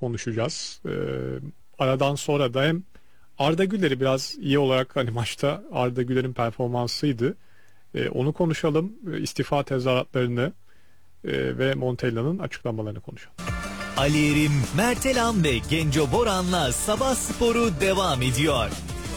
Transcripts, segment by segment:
konuşacağız. Aradan sonra da hem Arda Güler'i biraz iyi olarak, hani maçta Arda Güler'in performansıydı. Onu konuşalım. İstifa tezahüratlarını ve Montella'nın açıklamalarını konuşalım. Ali Erim, Mertelan ve Genco Boran'la Sabah Sporu devam ediyor.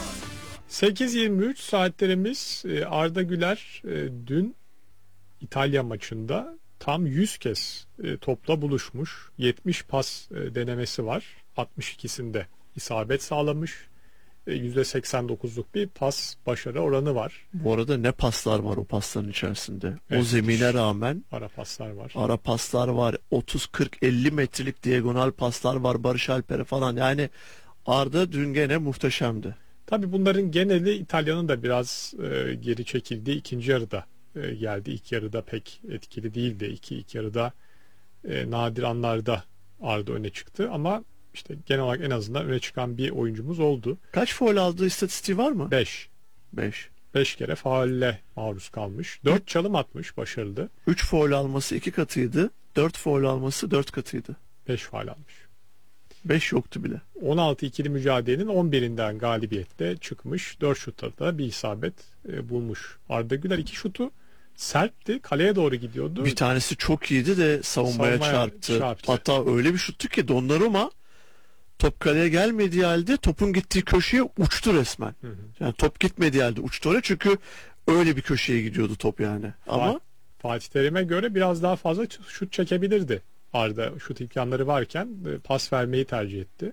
8:23 saatlerimiz. Arda Güler dün İtalya maçında tam 100 kez topla buluşmuş. 70 pas denemesi var. 62'sinde isabet sağlamış. %89'luk bir pas başarı oranı var. Bu arada ne paslar var o pasların içerisinde. Evet, o zemine rağmen ara paslar var. ara paslar var. 30, 40, 50 metrelik diagonal paslar var. Barış Alper'e falan. Yani Arda dün gene muhteşemdi. Tabii bunların geneli İtalya'nın da biraz geri çekildiği ikinci yarıda geldi. İlk yarıda pek etkili değildi. İlk yarıda nadir anlarda Arda öne çıktı ama işte genel olarak en azından öne çıkan bir oyuncumuz oldu. Kaç faul aldığı istatistiği var mı? 5. 5 kere faulle maruz kalmış. 4 çalım atmış, başarılı. 3 faul alması 2 katıydı. 4 faul alması 4 katıydı. 5 faul almış. 5 yoktu bile. 16 ikili mücadelenin 11'inden galibiyetle çıkmış. 4 şutta da bir isabet bulmuş. Arda Güler 2 şutu sertti. Kaleye doğru gidiyordu. Bir tanesi çok iyiydi de savunmaya çarptı. Hatta öyle bir şuttu ki Donnarumma top kaleye gelmediği halde topun gittiği köşeye uçtu resmen. Hı hı. Yani top gitmediği halde uçtu oraya çünkü öyle bir köşeye gidiyordu top yani. Ama Fatih Terim'e göre biraz daha fazla şut çekebilirdi. Arda şut imkanları varken pas vermeyi tercih etti.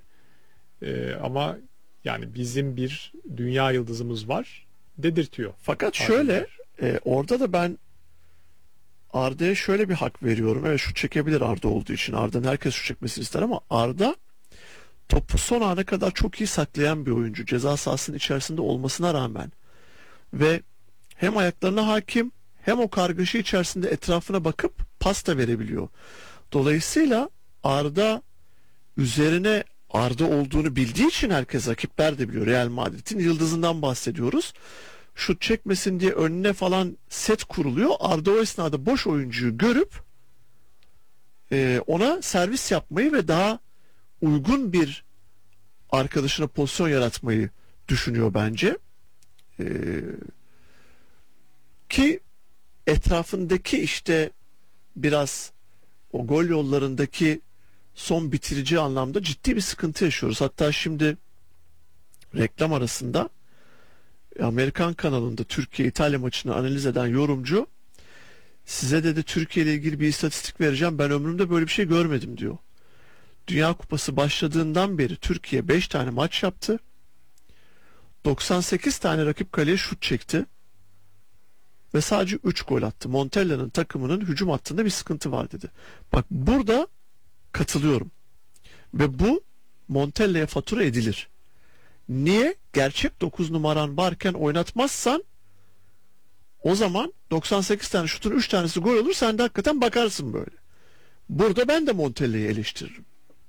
Ama yani bizim bir dünya yıldızımız var dedirtiyor. fakat şöyle orada da ben Arda'ya şöyle bir hak veriyorum. Evet, şut çekebilir Arda olduğu için. Arda'nın herkes şut çekmesini ister ama Arda topu son ana kadar çok iyi saklayan bir oyuncu. Ceza sahasının içerisinde olmasına rağmen. Ve hem ayaklarına hakim hem o kargaşa içerisinde etrafına bakıp pas da verebiliyor. Dolayısıyla Arda üzerine Arda olduğunu bildiği için herkes, rakipler de biliyor. Real Madrid'in yıldızından bahsediyoruz. Şut çekmesin diye önüne falan set kuruluyor. Arda o esnada boş oyuncuyu görüp ona servis yapmayı ve daha uygun bir arkadaşına pozisyon yaratmayı düşünüyor bence. Ki etrafındaki işte biraz o gol yollarındaki son bitirici anlamda ciddi bir sıkıntı yaşıyoruz. Hatta şimdi reklam arasında Amerikan kanalında Türkiye-İtalya maçını analiz eden yorumcu, size dedi Türkiye ile ilgili bir istatistik vereceğim, ben ömrümde böyle bir şey görmedim diyor. Dünya Kupası başladığından beri Türkiye 5 tane maç yaptı. 98 tane rakip kaleye şut çekti. Ve sadece 3 gol attı. Montella'nın takımının hücum hattında bir sıkıntı var dedi. Bak burada katılıyorum. Ve bu Montella'ya fatura edilir. Niye? Gerçek 9 numaran varken oynatmazsan o zaman 98 tane şutun 3 tanesi gol olur, sen de hakikaten bakarsın böyle. Burada ben de Montella'yı eleştiririm.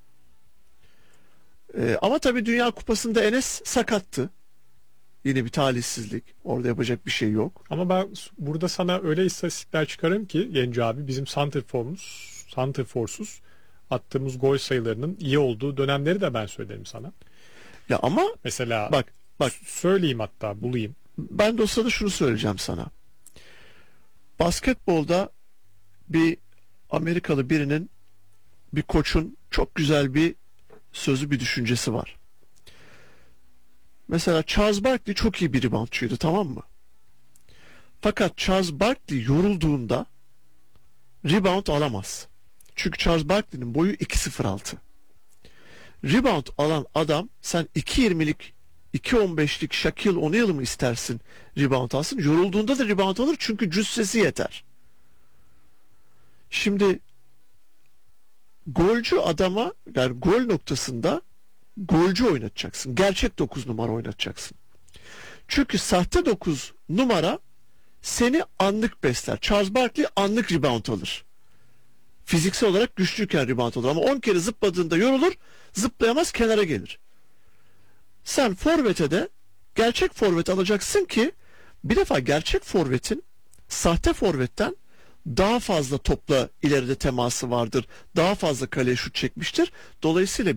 Ama tabii Dünya Kupası'nda Enes sakattı. Yine bir talihsizlik. Orada yapacak bir şey yok. Ama ben burada sana öyle istatistikler çıkarım ki Genco abi, bizim santrforsuz attığımız gol sayılarının iyi olduğu dönemleri de ben söylerim sana. Ya ama Mesela bak söyleyeyim, hatta bulayım. ben de o sırada şunu söyleyeceğim sana. Basketbolda bir Amerikalı birinin, bir koçun çok güzel bir sözü, bir düşüncesi var. Mesela Charles Barkley çok iyi bir reboundçıydı, tamam mı? Fakat Charles Barkley yorulduğunda rebound alamaz. Çünkü Charles Barkley'nin boyu 2.06. Rebound alan adam, sen 2.20'lik 2.15'lik Shaquille O'Neal'ı mı istersin rebound alsın? Yorulduğunda da rebound alır çünkü cüssesi yeter. Şimdi golcü adama, yani gol noktasında golcü oynatacaksın. Gerçek 9 numara oynatacaksın. Çünkü sahte 9 numara seni anlık besler. Charles Barkley anlık rebound alır. Fiziksel olarak güçlüyken rebound alır. Ama 10 kere zıpladığında yorulur, zıplayamaz, kenara gelir. Sen forvete de gerçek forvet alacaksın ki bir defa gerçek forvetin sahte forvetten daha fazla topla ileride teması vardır. Daha fazla kaleye şut çekmiştir. Dolayısıyla